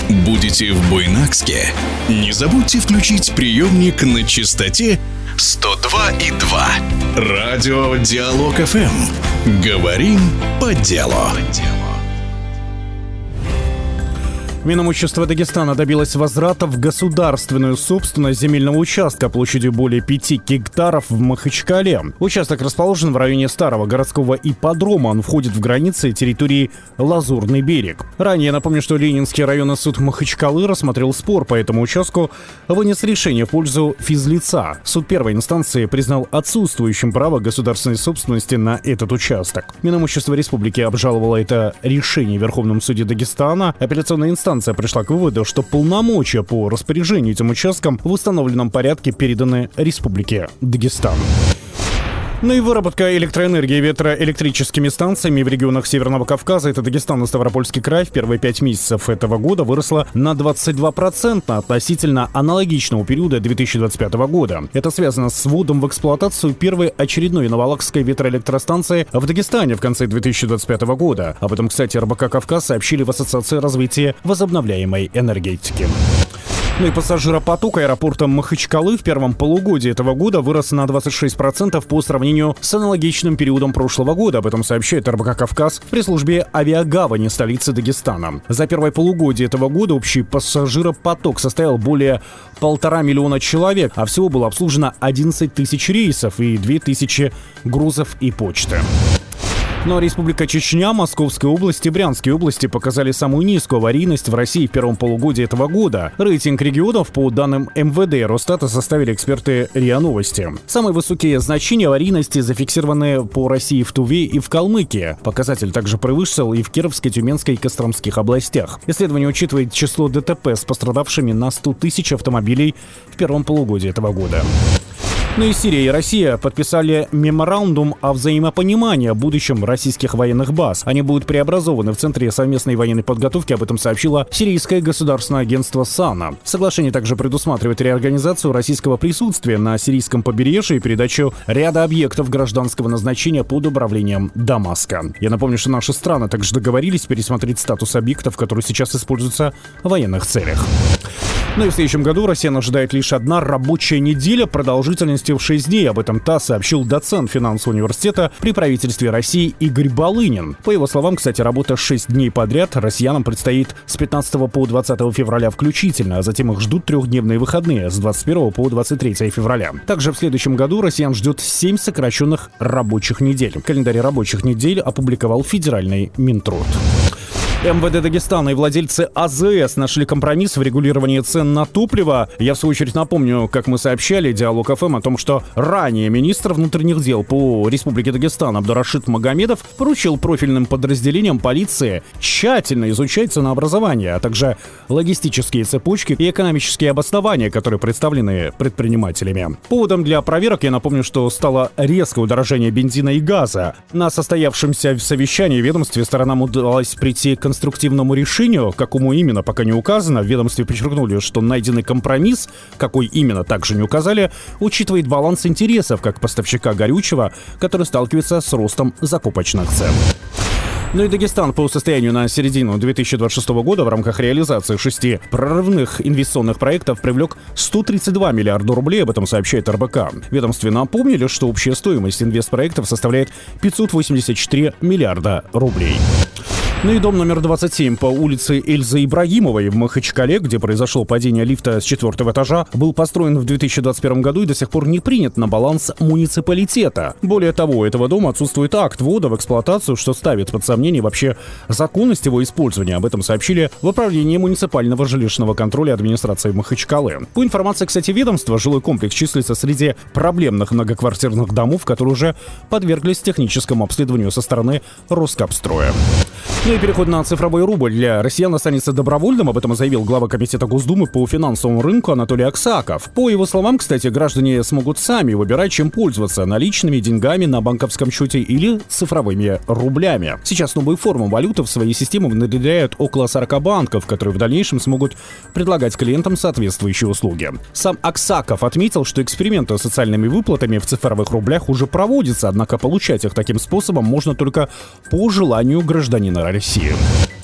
Будете в Буйнакске? Не забудьте включить приемник на частоте 102,2. Радио Диалог ФМ. Говорим по делу. Минимущество Дагестана добилось возврата в государственную собственность земельного участка площадью более 5 гектаров в Махачкале. Участок расположен в районе старого городского ипподрома. Он входит в границы территории Лазурный берег. Ранее, напомню, что Ленинский районный суд Махачкалы рассмотрел спор по этому участку, вынес решение в пользу физлица. Суд первой инстанции признал отсутствующим право государственной собственности на этот участок. Минимущество республики обжаловало это решение в Верховном суде Дагестана. Апелляционная инстанция пришла к выводу, что полномочия по распоряжению этим участком в установленном порядке переданы Республике Дагестан. Ну и выработка электроэнергии ветроэлектрическими станциями в регионах Северного Кавказа, это Дагестан и Ставропольский край, в первые 5 месяцев этого года выросла на 22% относительно аналогичного периода 2025 года. Это связано с вводом в эксплуатацию первой очередной новолакской ветроэлектростанции в Дагестане в конце 2025 года. Об этом, кстати, РБК «Кавказ» сообщили в Ассоциации развития возобновляемой энергетики. Ну и пассажиропоток аэропорта Махачкалы в первом полугодии этого года вырос на 26% по сравнению с аналогичным периодом прошлого года. Об этом сообщает РБК «Кавказ» при службе авиагавани столицы Дагестана. За первое полугодие этого года общий пассажиропоток составил более 1,5 миллиона человек, а всего было обслужено 11 тысяч рейсов и 2000 грузов и почты. Но Республика Чечня, Московская область и Брянские области показали самую низкую аварийность в России в первом полугодии этого года. Рейтинг регионов по данным МВД и Росстата составили эксперты РИА Новости. Самые высокие значения аварийности зафиксированы по России в Туве и в Калмыкии. Показатель также превысил и в Кировской, Тюменской и Костромских областях. Исследование учитывает число ДТП с пострадавшими на 100 тысяч автомобилей в первом полугодии этого года. Ну и Сирия и Россия подписали меморандум о взаимопонимании о будущем российских военных баз. Они будут преобразованы в Центре совместной военной подготовки, об этом сообщило Сирийское государственное агентство САНА. Соглашение также предусматривает реорганизацию российского присутствия на сирийском побережье и передачу ряда объектов гражданского назначения под управлением Дамаска. Я напомню, что наши страны также договорились пересмотреть статус объектов, которые сейчас используются в военных целях. Ну и в следующем году Россиян ожидает лишь одна рабочая неделя продолжительностью в 6 дней. Об этом ТАСС сообщил доцент финансового университета при правительстве России Игорь Балынин. По его словам, кстати, работа 6 дней подряд россиянам предстоит с 15 по 20 февраля включительно, а затем их ждут 3-дневные выходные с 21 по 23 февраля. Также в следующем году россиян ждет 7 сокращенных рабочих недель. Календарь рабочих недель опубликовал федеральный Минтруд. МВД Дагестана и владельцы АЗС нашли компромисс в регулировании цен на топливо. Я, в свою очередь, напомню, как мы сообщали Диалог ФМ о том, что ранее министр внутренних дел по Республике Дагестан Абдурашид Магомедов поручил профильным подразделениям полиции тщательно изучать ценообразование, а также логистические цепочки и экономические обоснования, которые представлены предпринимателями. Поводом для проверок, я напомню, что стало резкое удорожание бензина и газа. На состоявшемся совещании в ведомстве сторонам удалось прийти к конструктивному решению, какому именно пока не указано. В ведомстве подчеркнули, что найденный компромисс, какой именно также не указали, учитывает баланс интересов как поставщика горючего, который сталкивается с ростом закупочных цен. Ну и Дагестан по состоянию на середину 2026 года в рамках реализации 6 прорывных инвестиционных проектов привлек 132 миллиарда рублей, об этом сообщает РБК. Ведомстве напомнили, что общая стоимость инвестпроектов составляет 584 миллиарда рублей. Ну и дом номер 27 по улице Эльзы Ибрагимовой в Махачкале, где произошло падение лифта с 4-го этажа, был построен в 2021 году и до сих пор не принят на баланс муниципалитета. Более того, у этого дома отсутствует акт ввода в эксплуатацию, что ставит под сомнение вообще законность его использования. Об этом сообщили в Управлении муниципального жилищного контроля администрации Махачкалы. По информации, кстати, ведомства, жилой комплекс числится среди проблемных многоквартирных домов, которые уже подверглись техническому обследованию со стороны Роскапстроя. Ну и переход на цифровой рубль для россиян останется добровольным. Об этом заявил глава Комитета Госдумы по финансовому рынку Анатолий Аксаков. По его словам, кстати, граждане смогут сами выбирать, чем пользоваться: наличными деньгами на банковском счете или цифровыми рублями. Сейчас новую форму валюты в своей системе внедряют около 40 банков, которые в дальнейшем смогут предлагать клиентам соответствующие услуги. Сам Аксаков отметил, что эксперименты с социальными выплатами в цифровых рублях уже проводятся, однако получать их таким способом можно только по желанию гражданина России.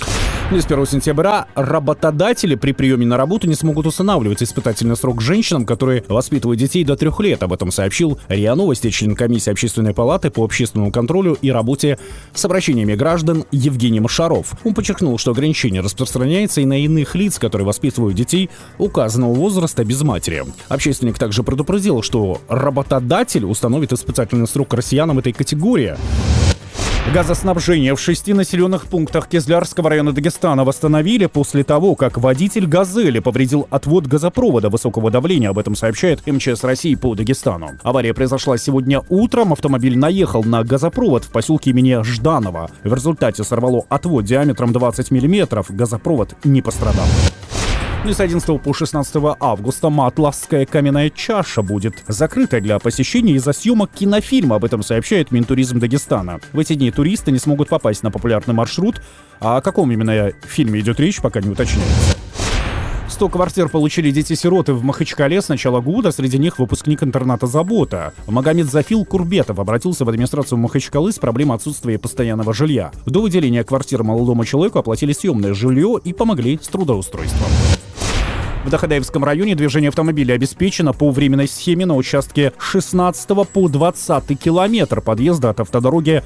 С 1 сентября работодатели при приеме на работу не смогут устанавливать испытательный срок женщинам, которые воспитывают детей до 3 лет. Об этом сообщил РИА Новости член комиссии Общественной палаты по общественному контролю и работе с обращениями граждан Евгений Машаров. Он подчеркнул, что ограничение распространяется и на иных лиц, которые воспитывают детей указанного возраста без матери. Общественник также предупредил, что работодатель установит испытательный срок россиянам этой категории. Газоснабжение в 6 населенных пунктах Кизлярского района Дагестана восстановили после того, как водитель «Газели» повредил отвод газопровода высокого давления. Об этом сообщает МЧС России по Дагестану. Авария произошла сегодня утром. Автомобиль наехал на газопровод в поселке имени Жданова. В результате сорвало отвод диаметром 20 мм. Газопровод не пострадал. С 11 по 16 августа Матлавская каменная чаша будет закрыта для посещения из-за съемок кинофильма. Об этом сообщает Минтуризм Дагестана. В эти дни туристы не смогут попасть на популярный маршрут. А о каком именно фильме идет речь, пока не уточняется. 100 квартир получили дети-сироты в Махачкале с начала года. Среди них выпускник интерната «Забота». Магомед Зафил Курбетов обратился в администрацию Махачкалы с проблемой отсутствия постоянного жилья. До выделения квартиры молодому человеку оплатили съемное жилье и помогли с трудоустройством. В Дахадаевском районе движение автомобилей обеспечено по временной схеме на участке 16 по 20 километр подъезда от автодороги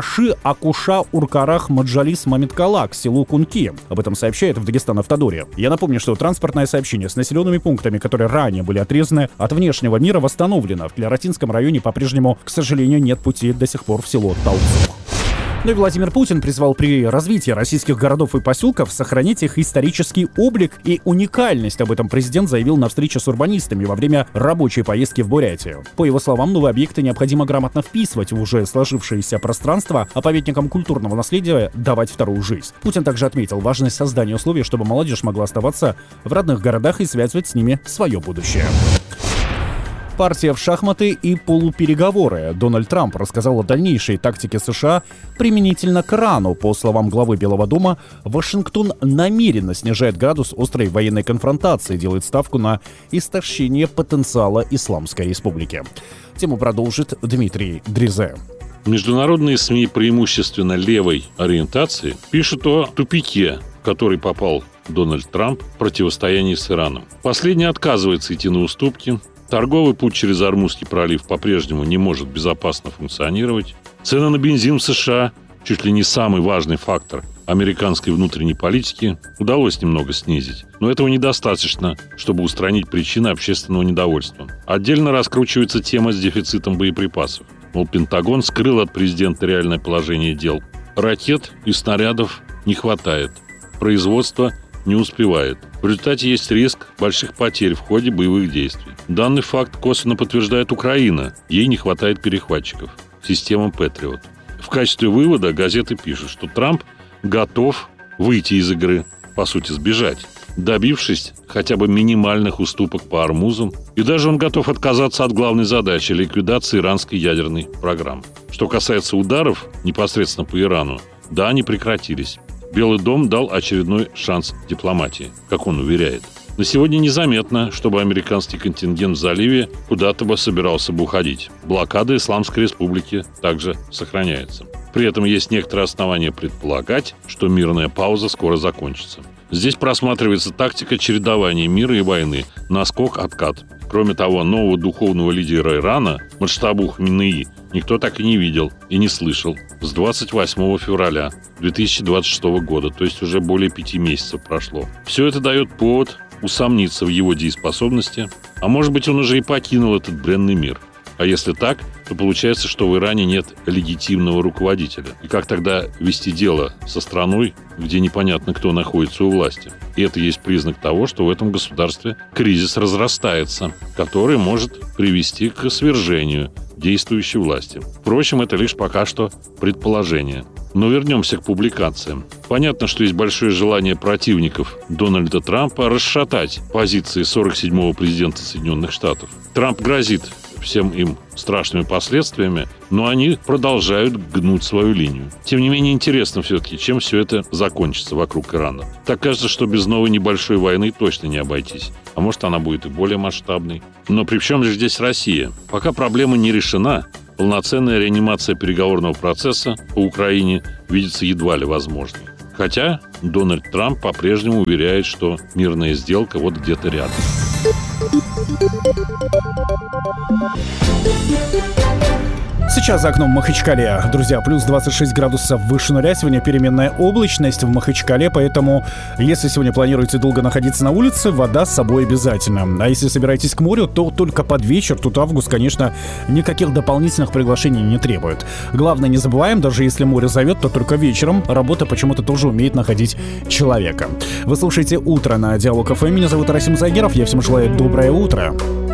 Леваши-Акуша-Уркарах-Маджалис-Мамиткала к селу Кунки. Об этом сообщает в Дагестан Автодоре. Я напомню, что транспортное сообщение с населенными пунктами, которые ранее были отрезаны от внешнего мира, восстановлено. В Клератинском районе по-прежнему, к сожалению, нет пути до сих пор в село Талцух. И Владимир Путин призвал при развитии российских городов и поселков сохранить их исторический облик и уникальность. Об этом президент заявил на встрече с урбанистами во время рабочей поездки в Бурятию. По его словам, новые объекты необходимо грамотно вписывать в уже сложившееся пространство, а памятникам культурного наследия давать вторую жизнь. Путин также отметил важность создания условий, чтобы молодежь могла оставаться в родных городах и связывать с ними свое будущее. Партия в шахматы и полупереговоры. Дональд Трамп рассказал о дальнейшей тактике США применительно к Ирану. По словам главы Белого дома, Вашингтон намеренно снижает градус острой военной конфронтации, делает ставку на истощение потенциала Исламской Республики. Тему продолжит Дмитрий Дрезе. Международные СМИ преимущественно левой ориентации пишут о тупике, в который попал Дональд Трамп в противостоянии с Ираном. Последний отказывается идти на уступки. Торговый путь через Ормузский пролив по-прежнему не может безопасно функционировать. Цены на бензин в США, чуть ли не самый важный фактор американской внутренней политики, удалось немного снизить. Но этого недостаточно, чтобы устранить причины общественного недовольства. Отдельно раскручивается тема с дефицитом боеприпасов. Мол, Пентагон скрыл от президента реальное положение дел. Ракет и снарядов не хватает. Производство не успевает. В результате есть риск больших потерь в ходе боевых действий. Данный факт косвенно подтверждает Украина. Ей не хватает перехватчиков. Система Патриот. В качестве вывода газеты пишут, что Трамп готов выйти из игры, по сути, сбежать, добившись хотя бы минимальных уступок по Ормузам. И даже он готов отказаться от главной задачи – ликвидации иранской ядерной программы. Что касается ударов непосредственно по Ирану, да, они прекратились. Белый дом дал очередной шанс дипломатии, как он уверяет. На сегодня незаметно, чтобы американский контингент в заливе куда-то бы собирался бы уходить. Блокада Исламской Республики также сохраняется. При этом есть некоторые основания предполагать, что мирная пауза скоро закончится. Здесь просматривается тактика чередования мира и войны, наскок-откат. Кроме того, нового духовного лидера Ирана, Муджтабу Хаминеи, никто так и не видел и не слышал с 28 февраля 2026 года, то есть уже более 5 месяцев прошло. Все это дает повод усомниться в его дееспособности, а может быть, он уже и покинул этот бренный мир. А если так, то получается, что в Иране нет легитимного руководителя. И как тогда вести дело со страной, где непонятно, кто находится у власти? И это есть признак того, что в этом государстве кризис разрастается, который может привести к свержению действующей власти. Впрочем, это лишь пока что предположение. Но вернемся к публикациям. Понятно, что есть большое желание противников Дональда Трампа расшатать позиции 47-го президента Соединенных Штатов. Трамп грозит всем им страшными последствиями, но они продолжают гнуть свою линию. Тем не менее, интересно все-таки, чем все это закончится вокруг Ирана. Так кажется, что без новой небольшой войны точно не обойтись. А может, она будет и более масштабной. Но при чем же здесь Россия? Пока проблема не решена, полноценная реанимация переговорного процесса по Украине видится едва ли возможной. Хотя Дональд Трамп по-прежнему уверяет, что мирная сделка вот где-то рядом. Сейчас за окном в Махачкале, друзья, плюс 26 градусов выше нуля. Сегодня переменная облачность в Махачкале, поэтому если сегодня планируете долго находиться на улице, вода с собой обязательно. А если собираетесь к морю, то только под вечер. Тут август, конечно, никаких дополнительных приглашений не требует. Главное, не забываем, даже если море зовет, то только вечером. Работа почему-то тоже умеет находить человека. Вы слушаете «Утро» на Диалог ФМ. Меня зовут Расим Загеров. Я всем желаю доброе утро.